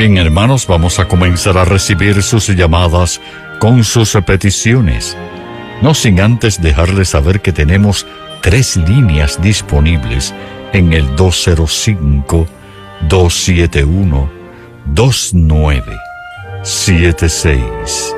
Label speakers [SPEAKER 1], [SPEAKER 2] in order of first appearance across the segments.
[SPEAKER 1] Bien, hermanos, vamos a comenzar a recibir sus llamadas con sus peticiones. No sin antes dejarles saber que tenemos 3 líneas disponibles en el 205-271-2976.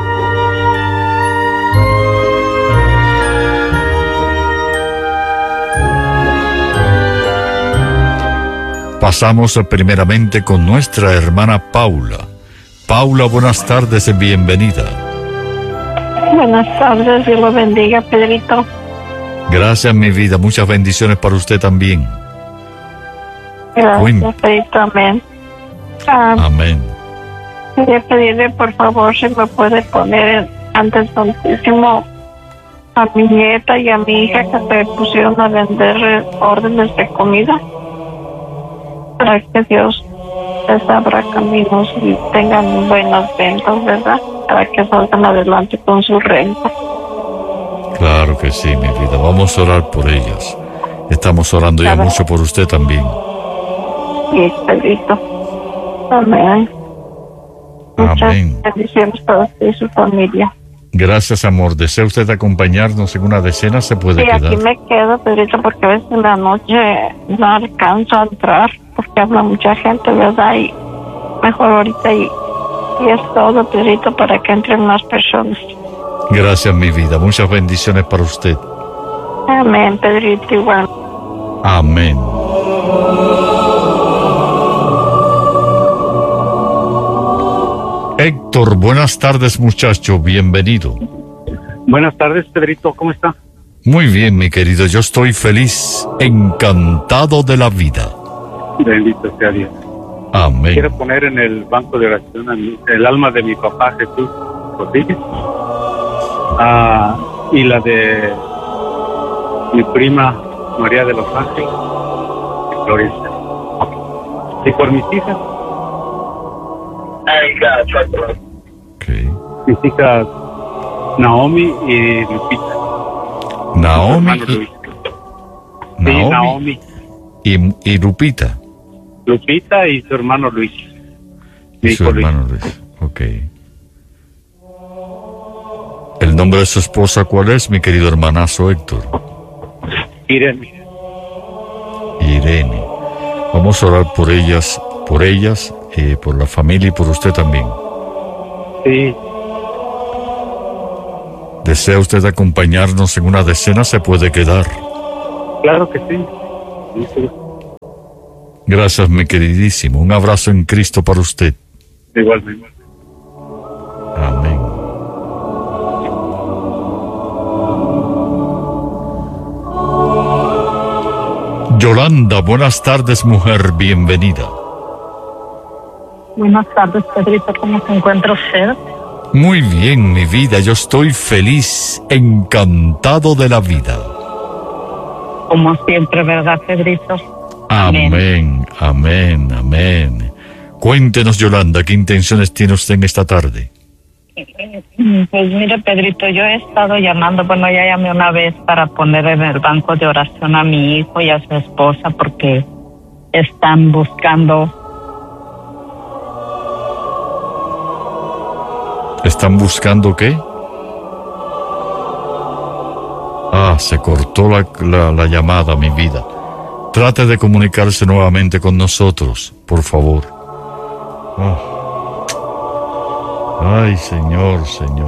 [SPEAKER 1] Pasamos primeramente con nuestra hermana Paula. Paula, buenas tardes y bienvenida.
[SPEAKER 2] Buenas tardes, Dios lo bendiga, Pedrito.
[SPEAKER 1] Gracias, mi vida. Muchas bendiciones para usted también.
[SPEAKER 2] Gracias, Pedrito. Amén.
[SPEAKER 1] Amén.
[SPEAKER 2] Quería pedirle, por favor, si me puede poner ante el Santísimo a mi nieta y a mi hija que se pusieron a vender órdenes de comida, para que Dios les abra caminos y tengan buenas ventas, ¿verdad? Para que salgan adelante con su renta.
[SPEAKER 1] Claro que sí, mi vida. Vamos a orar por ellas. Estamos orando ya mucho por usted también.
[SPEAKER 2] Sí, Pedrito. Amén. Muchas bendiciones para usted y su familia.
[SPEAKER 1] Gracias, amor. ¿Desea usted acompañarnos en una decena? ¿Se puede quedar?
[SPEAKER 2] Sí, aquí me quedo, Pedrito, porque a veces en la noche no alcanzo a entrar, porque habla mucha gente, ¿verdad? Y mejor ahorita y es todo, Pedrito, para que entren más personas.
[SPEAKER 1] Gracias, mi vida. Muchas bendiciones para usted.
[SPEAKER 2] Amén, Pedrito, igual.
[SPEAKER 1] Amén. Héctor, buenas tardes, muchacho. Bienvenido.
[SPEAKER 3] Buenas tardes, Pedrito. ¿Cómo está?
[SPEAKER 1] Muy bien, mi querido. Yo estoy feliz, encantado de la vida.
[SPEAKER 3] Bendito sea Dios.
[SPEAKER 1] Amén.
[SPEAKER 3] Quiero poner en el banco de oración el alma de mi papá Jesús Rodríguez, y la de mi prima María de los Ángeles, Gloria. Y por mis hijas.
[SPEAKER 1] Okay.
[SPEAKER 3] Mis hijas Naomi y Lupita.
[SPEAKER 1] Naomi
[SPEAKER 3] y
[SPEAKER 1] Lupita.
[SPEAKER 3] Lupita y su hermano Luis.
[SPEAKER 1] Y su hermano Luis. Ok. ¿El nombre de su esposa cuál es, mi querido hermanazo Héctor?
[SPEAKER 3] Irene.
[SPEAKER 1] Irene. Vamos a orar por ellas, por la familia y por usted también.
[SPEAKER 3] Sí.
[SPEAKER 1] ¿Desea usted acompañarnos en una decena? ¿Se puede quedar?
[SPEAKER 3] Claro que sí.
[SPEAKER 1] Gracias, mi queridísimo. Un abrazo en Cristo para usted.
[SPEAKER 3] Igualmente.
[SPEAKER 1] Amén. Yolanda, buenas tardes, mujer. Bienvenida.
[SPEAKER 4] Buenas tardes, Pedrito. ¿Cómo se encuentra usted?
[SPEAKER 1] Muy bien, mi vida. Yo estoy feliz, encantado de la vida.
[SPEAKER 4] Como siempre, ¿verdad, Pedrito?
[SPEAKER 1] Amén, amén, amén. Cuéntenos, Yolanda, ¿qué intenciones tiene usted en esta tarde?
[SPEAKER 4] Pues mire, Pedrito, yo he estado llamando, ya llamé una vez para poner en el banco de oración a mi hijo y a su esposa porque están buscando.
[SPEAKER 1] ¿Están buscando qué? Se cortó la llamada, mi vida. Trate de comunicarse nuevamente con nosotros, por favor. Ay, Señor.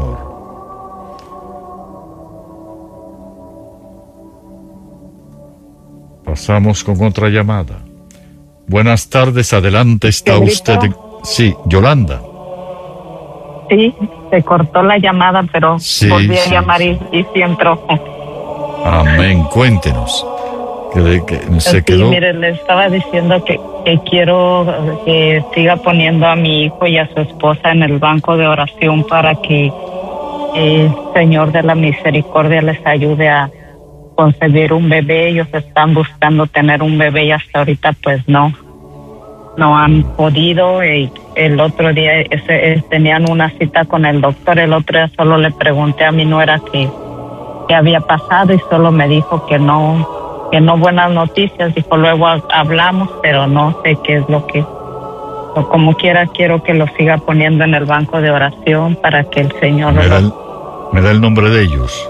[SPEAKER 1] Pasamos con otra llamada. Buenas tardes, adelante está usted. Sí, Yolanda.
[SPEAKER 4] Sí, se cortó la llamada, pero volví a llamar y sí entró.
[SPEAKER 1] Amén, cuéntenos. Se quedó.
[SPEAKER 4] Mire, le estaba diciendo que quiero que siga poniendo a mi hijo y a su esposa en el banco de oración para que el Señor de la Misericordia les ayude a concebir un bebé. Ellos están buscando tener un bebé y hasta ahorita pues no han podido. El otro día tenían una cita con el doctor. El otro día solo le pregunté a mi nuera qué había pasado y solo me dijo que no buenas noticias. Dijo, luego hablamos, pero no sé qué es lo que O como quiera, quiero que lo siga poniendo en el banco de oración para que el Señor
[SPEAKER 1] ¿Me da el nombre de ellos?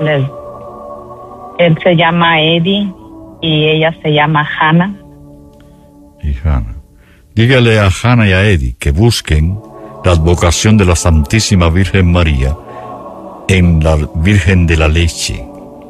[SPEAKER 4] Él se llama Eddie y ella se llama Hannah.
[SPEAKER 1] Y Hannah. Dígale a Hannah y a Eddie que busquen la advocación de la Santísima Virgen María en la Virgen de la Leche.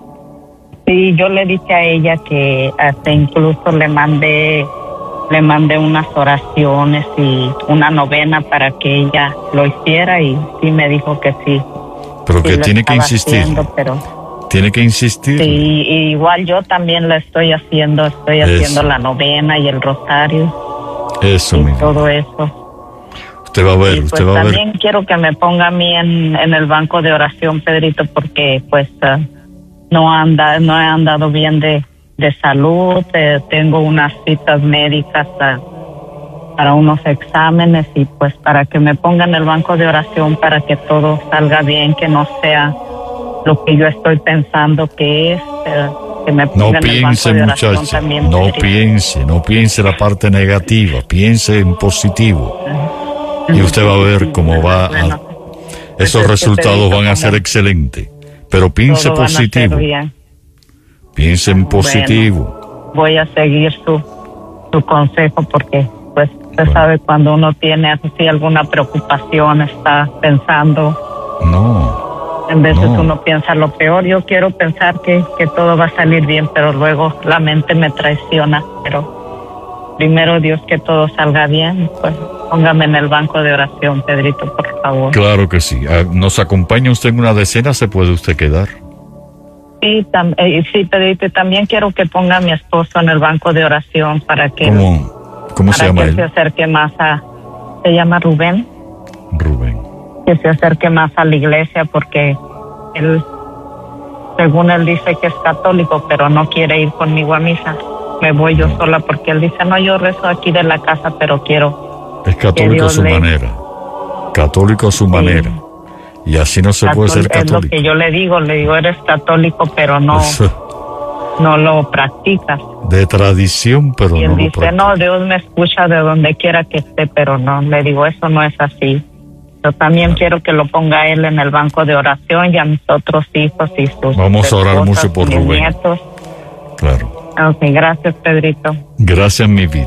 [SPEAKER 4] Sí, yo le dije a ella que hasta incluso le mandé unas oraciones y una novena para que ella lo hiciera y sí me dijo que sí.
[SPEAKER 1] Pero que
[SPEAKER 4] sí
[SPEAKER 1] tiene que insistir. Tiene que insistir.
[SPEAKER 4] Sí, y igual yo también la estoy haciendo la novena y el rosario.
[SPEAKER 1] Eso,
[SPEAKER 4] y
[SPEAKER 1] mi
[SPEAKER 4] todo
[SPEAKER 1] vida.
[SPEAKER 4] eso.
[SPEAKER 1] Usted va a ver,
[SPEAKER 4] y
[SPEAKER 1] usted va a ver.
[SPEAKER 4] También quiero que me ponga a mí en el banco de oración, Pedrito, porque pues no he andado bien de salud, tengo unas citas médicas para unos exámenes y pues para que me ponga en el banco de oración para que todo salga bien, que no sea lo que yo estoy pensando que es, que me ponga en el banco de oración
[SPEAKER 1] muchacha,
[SPEAKER 4] también.
[SPEAKER 1] no piense la parte negativa, piense en positivo. Y usted va a ver cómo va esos resultados van a ser excelentes. Pero piense positivo. Piense en positivo.
[SPEAKER 4] Bueno, voy a seguir su consejo porque pues usted sabe cuando uno tiene así alguna preocupación, está pensando. En veces uno piensa lo peor. Yo quiero pensar que todo va a salir bien, pero luego la mente me traiciona. Pero primero Dios, que todo salga bien. Pues póngame en el banco de oración, Pedrito, por favor.
[SPEAKER 1] Claro que sí. ¿Nos acompaña usted en una decena? ¿Se puede usted quedar?
[SPEAKER 4] Sí, sí, Pedrito. También quiero que ponga a mi esposo en el banco de oración para que...
[SPEAKER 1] ¿Cómo se llama él?
[SPEAKER 4] Se acerque más se llama Rubén. Que se acerque más a la iglesia porque él, según él dice que es católico, pero no quiere ir conmigo a misa. Me voy yo sola porque él dice, no, yo rezo aquí de la casa, pero quiero...
[SPEAKER 1] Es católico a su manera. Católico a su manera. Y así no se puede ser católico.
[SPEAKER 4] Es lo que yo le digo, eres católico, pero no lo practicas.
[SPEAKER 1] De tradición, pero
[SPEAKER 4] y él
[SPEAKER 1] no
[SPEAKER 4] dice,
[SPEAKER 1] lo practica.
[SPEAKER 4] No, Dios me escucha de donde quiera que esté, pero no. Le digo, eso no es así. Yo también quiero que lo ponga él en el banco de oración y a mis otros hijos y sus
[SPEAKER 1] Vamos a orar mucho por Rubén.
[SPEAKER 4] Nietos.
[SPEAKER 1] Claro.
[SPEAKER 4] Ok, gracias, Pedrito.
[SPEAKER 1] Gracias, mi vida.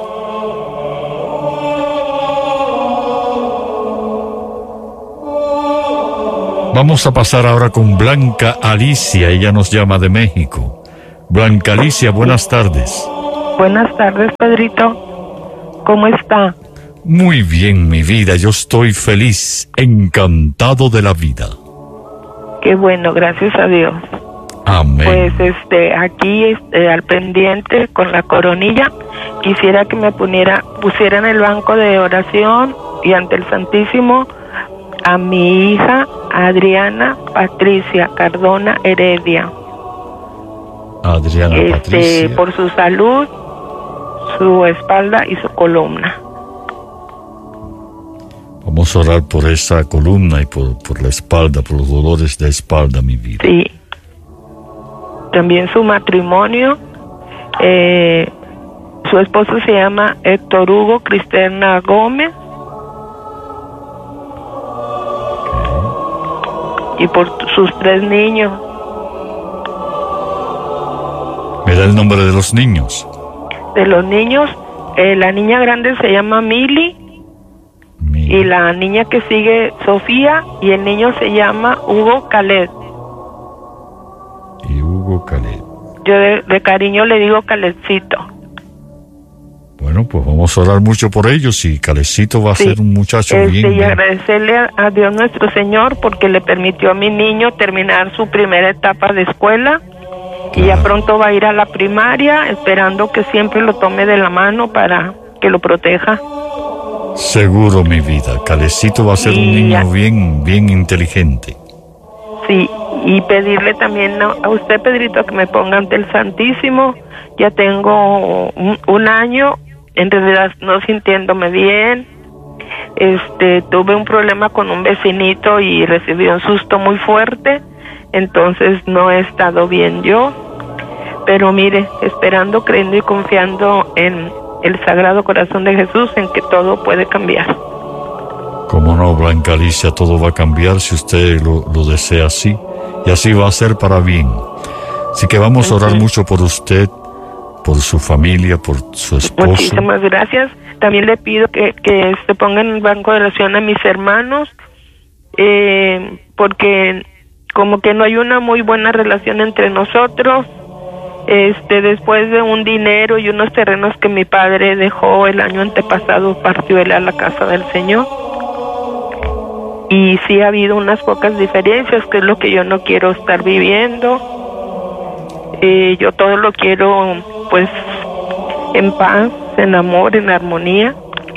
[SPEAKER 1] Vamos a pasar ahora con Blanca Alicia, ella nos llama de México. Blanca Alicia, buenas tardes.
[SPEAKER 5] Buenas tardes, Pedrito. ¿Cómo está?
[SPEAKER 1] Muy bien, mi vida, yo estoy feliz, encantado de la vida.
[SPEAKER 5] Qué bueno, gracias a Dios.
[SPEAKER 1] Amén.
[SPEAKER 5] Pues aquí al pendiente con la coronilla, quisiera que me pusiera en el banco de oración y ante el Santísimo a mi hija Adriana Patricia Cardona Heredia.
[SPEAKER 1] Adriana Patricia.
[SPEAKER 5] Por su salud, su espalda y su columna.
[SPEAKER 1] Vamos a orar por esa columna y por la espalda, por los dolores de espalda, mi vida.
[SPEAKER 5] Sí. También su matrimonio, su esposo se llama Héctor Hugo Cristerna Gómez. Y por sus 3 niños.
[SPEAKER 1] ¿Me da el nombre de los niños?
[SPEAKER 5] De los niños, la niña grande se llama Mili. Y la niña que sigue, Sofía, y el niño se llama Hugo Caled.
[SPEAKER 1] Y Hugo Caled.
[SPEAKER 5] Yo de cariño le digo Caledcito.
[SPEAKER 1] Bueno, pues vamos a orar mucho por ellos y Calecito va a ser un muchacho bien.
[SPEAKER 5] Y agradecerle a Dios nuestro Señor porque le permitió a mi niño terminar su primera etapa de escuela. Y ya pronto va a ir a la primaria, esperando que siempre lo tome de la mano para que lo proteja.
[SPEAKER 1] Seguro, mi vida. Calecito va a ser un niño bien inteligente.
[SPEAKER 5] Sí, y pedirle también a usted, Pedrito, que me ponga ante el Santísimo. Ya tengo un año, en realidad no sintiéndome bien. Tuve un problema con un vecinito y recibí un susto muy fuerte. Entonces no he estado bien yo. Pero mire, esperando, creyendo y confiando en el Sagrado Corazón de Jesús en que todo puede cambiar.
[SPEAKER 1] Como no, Blanca Alicia, todo va a cambiar si usted lo desea así, y así va a ser para bien. Así que vamos a orar mucho por usted, por su familia, por su esposo.
[SPEAKER 5] Muchísimas gracias. También le pido que se ponga en el banco de oración a mis hermanos, porque como que no hay una muy buena relación entre nosotros. Después de un dinero y unos terrenos que mi padre dejó el año antepasado, partió él a la casa del Señor. Y sí ha habido unas pocas diferencias, que es lo que yo no quiero estar viviendo. Yo todo lo quiero, pues, en paz, en amor, en armonía.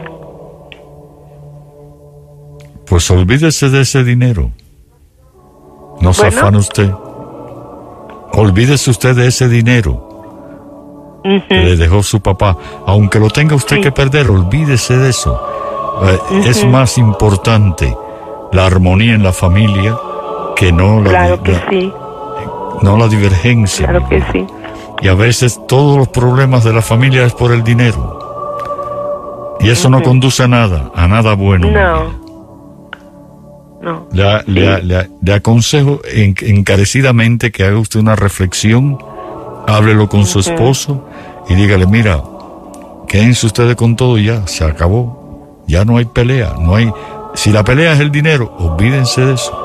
[SPEAKER 1] Pues olvídese de ese dinero. No se afane usted. Olvídese usted de ese dinero que le dejó su papá. Aunque lo tenga usted que perder, olvídese de eso. Es más importante la armonía en la familia que no la, no la divergencia.
[SPEAKER 5] Claro que sí.
[SPEAKER 1] Y a veces todos los problemas de la familia es por el dinero. Y eso no conduce a nada bueno.
[SPEAKER 5] No.
[SPEAKER 1] Le aconsejo encarecidamente que haga usted una reflexión, háblelo con su esposo y dígale, mira, quédense ustedes con todo y ya, se acabó. Ya no hay pelea, si la pelea es el dinero, olvídense de eso.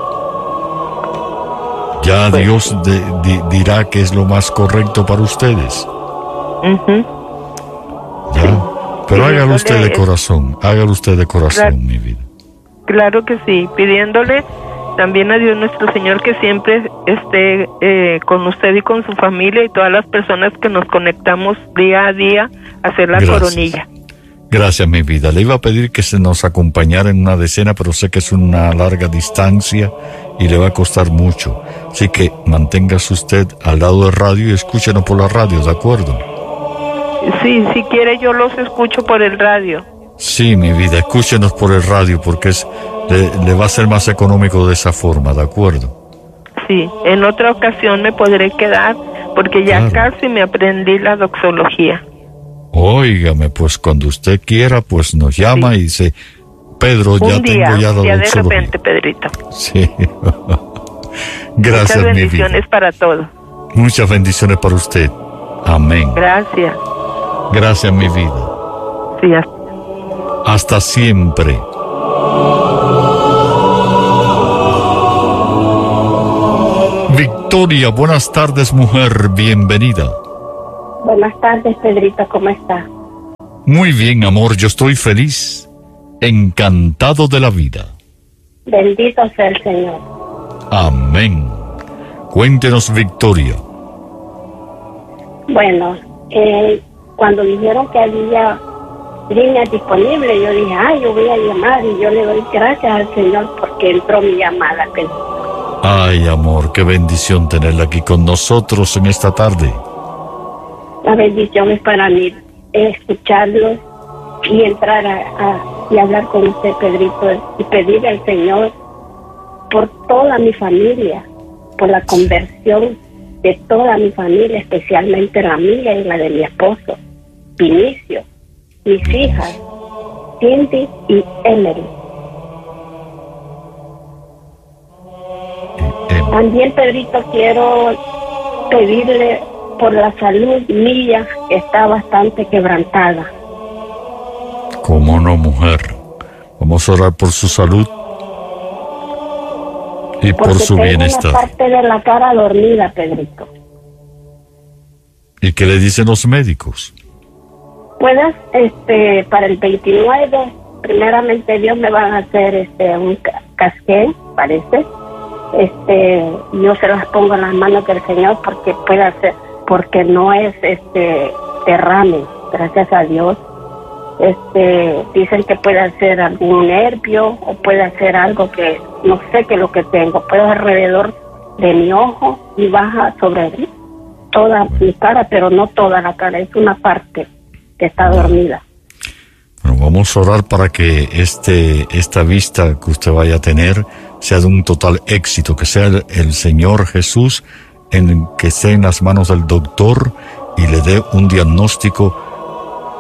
[SPEAKER 1] Ya pues, Dios dirá que es lo más correcto para ustedes. Ya, pero hágalo usted de corazón, mi vida.
[SPEAKER 5] Claro que sí, pidiéndole también a Dios nuestro Señor que siempre esté con usted y con su familia y todas las personas que nos conectamos día a día a hacer la coronilla.
[SPEAKER 1] Gracias, mi vida. Le iba a pedir que se nos acompañara en una decena, pero sé que es una larga distancia y le va a costar mucho. Así que manténgase usted al lado del radio y escúchenos por la radio, ¿de acuerdo?
[SPEAKER 5] Sí, si quiere yo los escucho por el radio.
[SPEAKER 1] Sí, mi vida, escúchenos por el radio porque le va a ser más económico de esa forma, ¿de acuerdo?
[SPEAKER 5] Sí, en otra ocasión me podré quedar porque ya casi me aprendí la doxología.
[SPEAKER 1] Óigame, pues cuando usted quiera, pues nos llama y dice, Pedro, ya tengo ya la doxología.
[SPEAKER 5] De repente, Pedrito.
[SPEAKER 1] Sí. Gracias, mi vida. Muchas
[SPEAKER 5] bendiciones para todos.
[SPEAKER 1] Muchas bendiciones para usted. Amén.
[SPEAKER 5] Gracias.
[SPEAKER 1] Gracias, mi vida.
[SPEAKER 5] Sí,
[SPEAKER 1] hasta siempre. Victoria, buenas tardes, mujer, bienvenida.
[SPEAKER 6] Buenas tardes, Pedrito, ¿cómo está?
[SPEAKER 1] Muy bien, amor, yo estoy feliz, encantado de la vida.
[SPEAKER 6] Bendito sea el Señor.
[SPEAKER 1] Amén. Cuéntenos, Victoria.
[SPEAKER 6] Bueno, cuando dijeron que había líneas disponibles, yo dije, yo voy a llamar y yo le doy gracias al Señor porque entró mi llamada.
[SPEAKER 1] Ay, amor, qué bendición tenerla aquí con nosotros en esta tarde.
[SPEAKER 6] La bendición es para mí escucharlo y entrar y hablar con usted, Pedrito, y pedirle al Señor por toda mi familia, por la conversión de toda mi familia, especialmente la mía y la de mi esposo, Vinicio, mis hijas, Cindy y Emery. También, Pedrito, quiero pedirle por la salud mía, que está bastante quebrantada.
[SPEAKER 1] ¿Cómo no, mujer? Vamos a orar por su salud y por su bienestar.
[SPEAKER 6] Una parte de la cara dormida, Pedrito.
[SPEAKER 1] ¿Y qué le dicen los médicos?
[SPEAKER 6] Puedes, para el 29, primeramente Dios me van a hacer un casqué, parece. Yo se las pongo en las manos del Señor porque puede hacer, porque no es derrame, gracias a Dios. Dicen que puede ser algún nervio o puede ser algo que no sé qué es lo que tengo. Puede ser alrededor de mi ojo y baja sobre toda mi cara, pero no toda la cara, es una parte que está dormida.
[SPEAKER 1] Bueno, vamos a orar para que esta vista que usted vaya a tener sea de un total éxito, que sea el Señor Jesús que esté en las manos del doctor y le dé un diagnóstico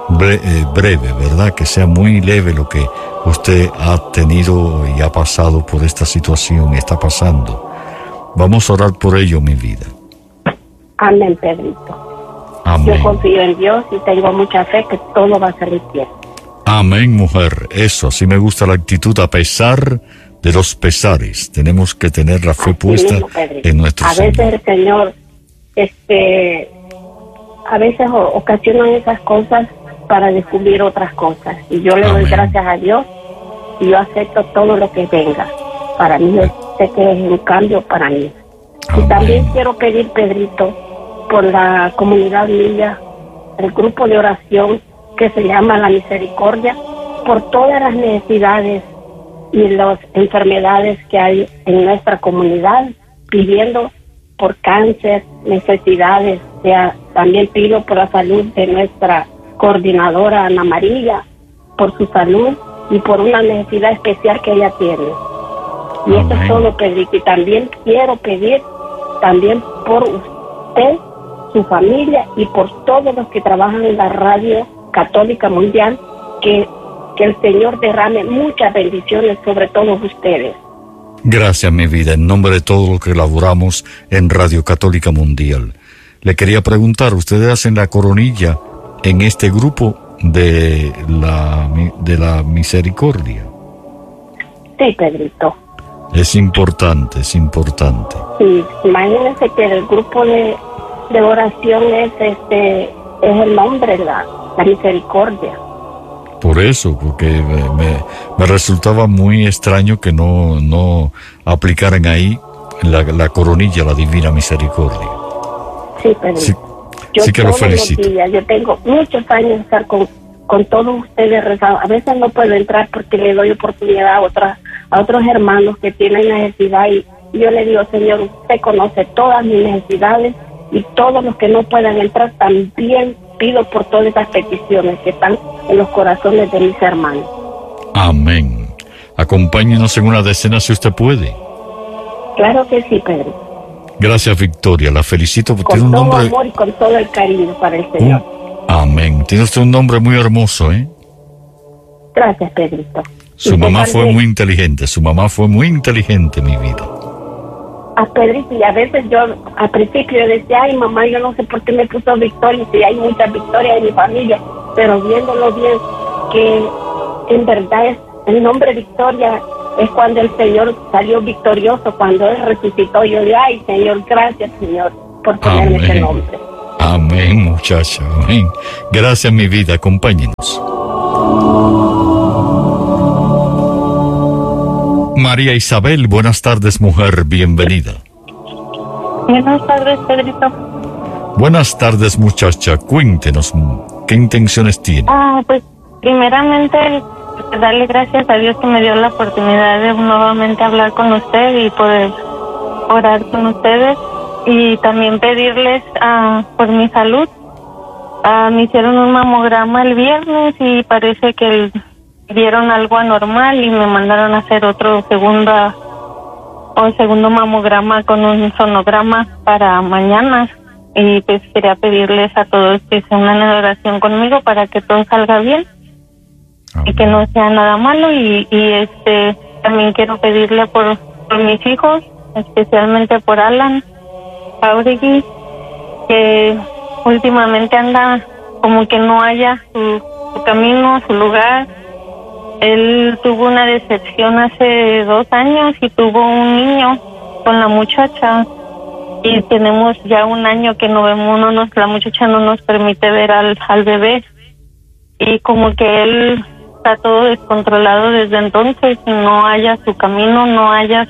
[SPEAKER 1] breve, ¿verdad? Que sea muy leve lo que usted ha tenido y ha pasado por esta situación, está pasando. Vamos a orar por ello, mi vida.
[SPEAKER 6] Amén, Pedrito.
[SPEAKER 1] Amén.
[SPEAKER 6] Yo confío en Dios y tengo mucha fe que todo va a salir bien.
[SPEAKER 1] Amén, mujer. Eso, así me gusta la actitud, a pesar de los pesares. Tenemos que tener la fe puesta
[SPEAKER 6] mismo,
[SPEAKER 1] en nuestro
[SPEAKER 6] Señor. A veces el
[SPEAKER 1] Señor.
[SPEAKER 6] Señor, a veces ocasionan esas cosas para descubrir otras cosas. Y yo le doy
[SPEAKER 1] Amén.
[SPEAKER 6] gracias a Dios y yo acepto todo lo que venga. Para mí, yo sé que es un cambio para mí.
[SPEAKER 1] Amén.
[SPEAKER 6] Y también quiero pedir, Pedrito, por la comunidad Milla, el grupo de oración que se llama La Misericordia, por todas las necesidades y las enfermedades que hay en nuestra comunidad, pidiendo por cáncer, necesidades. También pido por la salud de nuestra coordinadora Ana María, por su salud y por una necesidad especial que ella tiene. Y eso es todo, Pedrito. Y también quiero pedir también por usted, su familia y por todos los que trabajan en la Radio Católica Mundial, que el Señor derrame muchas bendiciones sobre todos ustedes.
[SPEAKER 1] Gracias, mi vida, en nombre de todos los que laboramos en Radio Católica Mundial. Le quería preguntar, ¿ustedes hacen la coronilla en este grupo de la misericordia?
[SPEAKER 6] Sí, Pedrito.
[SPEAKER 1] Es importante, es importante.
[SPEAKER 6] Sí, imagínense que el grupo de oración es el nombre, la misericordia.
[SPEAKER 1] Por eso, porque me resultaba muy extraño que no aplicaran ahí la coronilla, la Divina Misericordia.
[SPEAKER 6] Sí, Pedro.
[SPEAKER 1] Sí,
[SPEAKER 6] yo
[SPEAKER 1] sí que lo
[SPEAKER 6] todos los
[SPEAKER 1] felicito.
[SPEAKER 6] días, yo tengo muchos años de estar con todos ustedes rezados. A veces no puedo entrar porque le doy oportunidad a otros hermanos que tienen necesidad y yo le digo, Señor, usted conoce todas mis necesidades y todos los que no puedan entrar también pido por todas esas peticiones que están en los corazones de mis hermanos.
[SPEAKER 1] Amén. Acompáñenos en una decena si usted puede.
[SPEAKER 6] Claro que sí, Pedro.
[SPEAKER 1] Gracias, Victoria. La felicito porque
[SPEAKER 6] Con
[SPEAKER 1] tiene un
[SPEAKER 6] todo
[SPEAKER 1] nombre.
[SPEAKER 6] amor y con todo el cariño para el Señor.
[SPEAKER 1] Amén. Tiene usted un nombre muy hermoso, ¿eh?
[SPEAKER 6] Gracias, Pedrito.
[SPEAKER 1] Su
[SPEAKER 6] Y
[SPEAKER 1] mamá
[SPEAKER 6] también
[SPEAKER 1] fue muy inteligente. Su mamá fue muy inteligente, mi vida.
[SPEAKER 6] a Pedrito, y a veces yo al principio yo decía, ay mamá, yo no sé por qué me puso Victoria, si hay muchas victorias en mi familia, pero viéndolo bien, que en verdad es el nombre Victoria es cuando el Señor salió victorioso, cuando Él resucitó. Yo digo, ay Señor, gracias Señor por ponerme ese nombre.
[SPEAKER 1] Amén, muchacha, amén. Gracias, mi vida, acompáñenos. María Isabel, buenas tardes, mujer, bienvenida.
[SPEAKER 4] Buenas tardes, Pedrito.
[SPEAKER 1] Buenas tardes, muchacha, cuéntenos, ¿qué intenciones tiene?
[SPEAKER 4] Pues primeramente darle gracias a Dios que me dio la oportunidad de nuevamente hablar con usted y poder orar con ustedes y también pedirles por mi salud. Me hicieron un mamograma el viernes y parece que vieron algo anormal y me mandaron a hacer otro segundo mamograma con un sonograma para mañana. Y pues quería pedirles a todos que se unan en oración conmigo para que todo salga bien. Amén. Y que no sea nada malo y también quiero pedirle por mis hijos, especialmente por Alan Jauregui, que últimamente anda como que no haya su camino, su lugar. Él tuvo una decepción hace 2 años y tuvo un niño con la muchacha y tenemos ya 1 año que no vemos, la muchacha no nos permite ver al bebé y como que él está todo descontrolado desde entonces y no haya su camino, no haya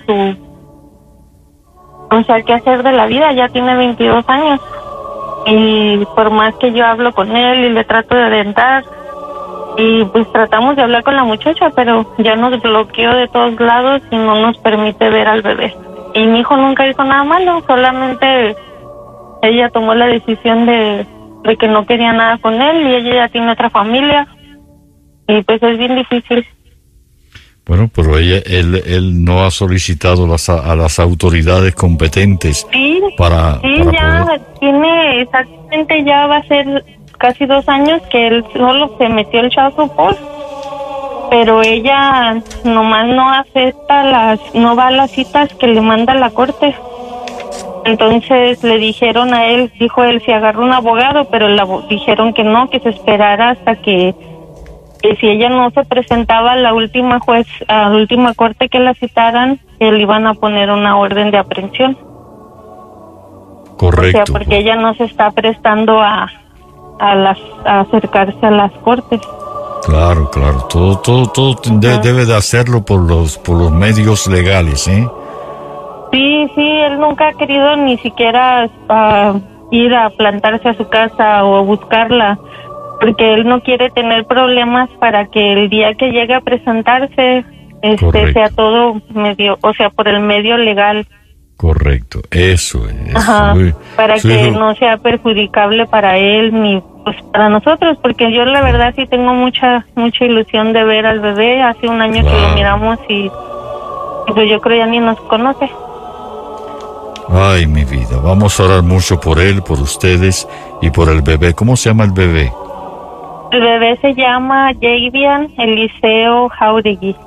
[SPEAKER 4] qué hacer de la vida. Ya tiene 22 años y por más que yo hablo con él y le trato de orientar y pues tratamos de hablar con la muchacha, pero ya nos bloqueó de todos lados y no nos permite ver al bebé. Y mi hijo nunca hizo nada malo, solamente ella tomó la decisión de que no quería nada con él y ella ya tiene otra familia y pues es bien difícil.
[SPEAKER 1] Bueno, pero él no ha solicitado a las autoridades competentes
[SPEAKER 4] sí,
[SPEAKER 1] para
[SPEAKER 4] ya
[SPEAKER 1] poder...
[SPEAKER 4] tiene exactamente, ya va a ser
[SPEAKER 2] casi 2 años que él solo se metió el child support, pero ella nomás no acepta no va a las citas que le manda la corte. Entonces le dijeron a él, dijo él, si agarró un abogado, pero dijeron que no, que se esperara hasta que si ella no se presentaba a la última corte que la citaran, que le iban a poner una orden de aprehensión.
[SPEAKER 1] Correcto.
[SPEAKER 2] O sea, porque ella no se está prestando a acercarse a las cortes.
[SPEAKER 1] Claro, todo debe de hacerlo por los medios legales, ¿eh?
[SPEAKER 2] Sí, él nunca ha querido ni siquiera ir a plantarse a su casa o buscarla, porque él no quiere tener problemas para que el día que llegue a presentarse sea todo medio, o sea, por el medio legal.
[SPEAKER 1] Correcto, eso es.
[SPEAKER 2] Ajá, para que no sea perjudicable para él ni pues para nosotros, porque yo la verdad sí tengo mucha ilusión de ver al bebé. Hace un año que lo miramos y pues yo creo ya ni nos conoce.
[SPEAKER 1] Ay, mi vida, vamos a orar mucho por él, por ustedes y por el bebé. ¿Cómo se llama el bebé?
[SPEAKER 2] El bebé se llama Javian Eliseo Jauregui.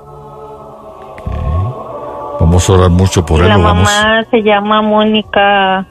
[SPEAKER 1] Vamos a orar mucho por él.
[SPEAKER 2] La mamá se llama Mónica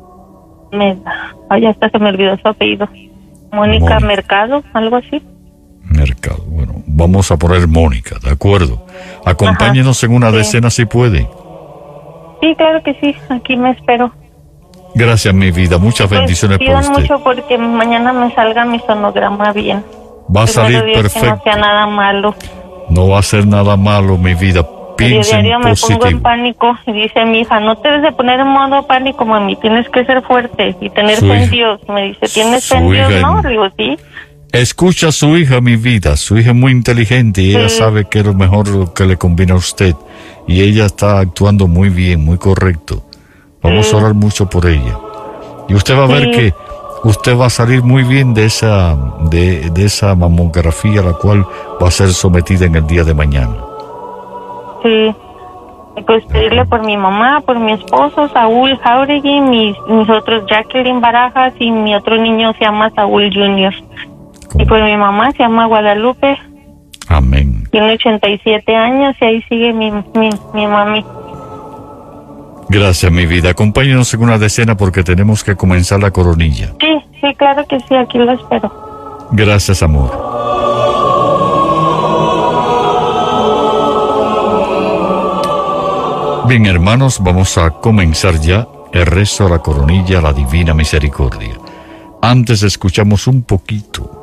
[SPEAKER 2] ya hasta se me olvidó su apellido. Mónica Mercado, algo así.
[SPEAKER 1] Mercado, bueno, vamos a poner Mónica, ¿de acuerdo? Acompáñenos en una decena si puede.
[SPEAKER 2] Sí, claro que sí, aquí me espero.
[SPEAKER 1] Gracias, mi vida, muchas bendiciones por usted.
[SPEAKER 2] Mucho porque mañana me salga mi sonograma bien.
[SPEAKER 1] Va a salir perfecto.
[SPEAKER 2] Que no sea nada malo.
[SPEAKER 1] No va a ser nada malo, mi vida. Piensa en
[SPEAKER 2] me pongo en pánico y dice mi hija, no te debes de poner en modo pánico, mami, tienes que ser fuerte y tener fe en Dios. Me dice, ¿tienes fe en Dios? No, le digo, sí.
[SPEAKER 1] Escucha a su hija, mi vida. Su hija es muy inteligente y ella sabe que es lo mejor que le conviene a usted. Y ella está actuando muy bien, muy correcto. Vamos a orar mucho por ella. Y usted va a ver que usted va a salir muy bien de esa mamografía a la cual va a ser sometida en el día de mañana.
[SPEAKER 2] Sí. Pues pedirle por mi mamá, por mi esposo, Saúl Jauregui, mis otros Jacqueline Barajas y mi otro niño se llama Saúl Junior. Y por mi mamá se llama Guadalupe.
[SPEAKER 1] Amén.
[SPEAKER 2] Tiene 87 años y ahí sigue mi mami.
[SPEAKER 1] Gracias, mi vida. Acompáñenos en una decena porque tenemos que comenzar la coronilla.
[SPEAKER 2] Sí, claro que sí, aquí lo espero.
[SPEAKER 1] Gracias, amor. Bien, hermanos, vamos a comenzar ya el rezo a la coronilla, a la divina misericordia. Antes escuchamos un poquito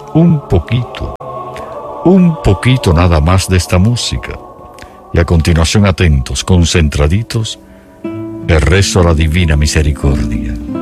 [SPEAKER 1] nada más de esta música. Y a continuación, atentos, concentraditos, el rezo a la divina misericordia.